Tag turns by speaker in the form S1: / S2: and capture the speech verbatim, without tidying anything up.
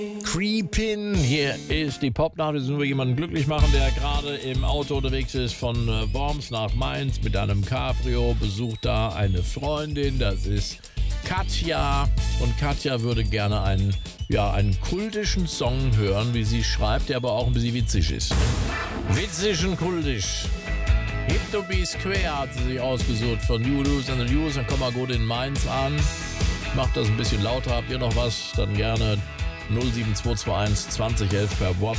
S1: Creepin', hier ist die Popnacht. Wir müssen jemanden glücklich machen, der gerade im Auto unterwegs ist von äh, Worms nach Mainz mit einem Cabrio, besucht da eine Freundin, das ist Katja. Und Katja würde gerne einen, ja, einen kultischen Song hören, wie sie schreibt, der aber auch ein bisschen witzig ist. Witzig und kultisch. Hip to be square hat sie sich ausgesucht von You Lose and the News. Dann kommen wir gut in Mainz an. Macht das ein bisschen lauter. Habt ihr noch was? Dann gerne null sieben zwei zwei eins zwanzig elf per WhatsApp.